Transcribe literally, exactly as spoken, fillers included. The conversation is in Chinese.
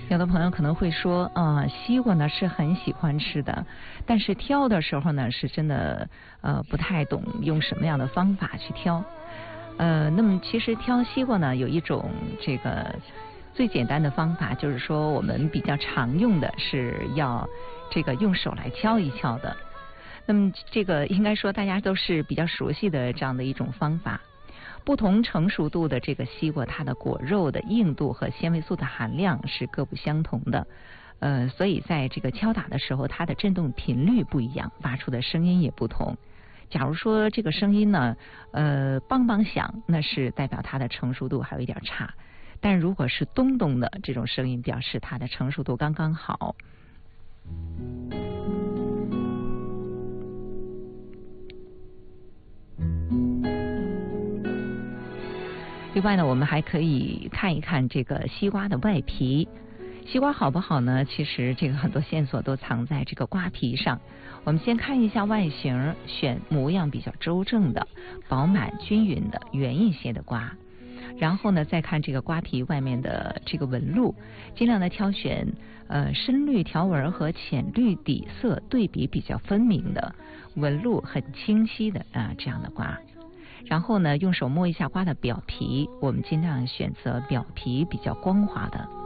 有的朋友可能会说啊、呃，西瓜呢是很喜欢吃的，但是挑的时候呢是真的呃不太懂用什么样的方法去挑。呃，那么其实挑西瓜呢有一种这个最简单的方法，就是说我们比较常用的是要这个用手来敲一敲的。那么这个应该说大家都是比较熟悉的这样的一种方法。不同成熟度的这个西瓜，它的果肉的硬度和纤维素的含量是各不相同的，呃，所以在这个敲打的时候，它的振动频率不一样，发出的声音也不同。假如说这个声音呢，呃，梆梆响，那是代表它的成熟度还有一点差；但如果是咚咚的这种声音，表示它的成熟度刚刚好。另外呢，我们还可以看一看这个西瓜的外皮。西瓜好不好呢？其实这个很多线索都藏在这个瓜皮上。我们先看一下外形，选模样比较周正的、饱满均匀的、圆一些的瓜。然后呢，再看这个瓜皮外面的这个纹路，尽量的挑选呃深绿条纹和浅绿底色对比比较分明的、纹路很清晰的啊、呃、这样的瓜。然后呢，用手摸一下瓜的表皮，我们尽量选择表皮比较光滑的。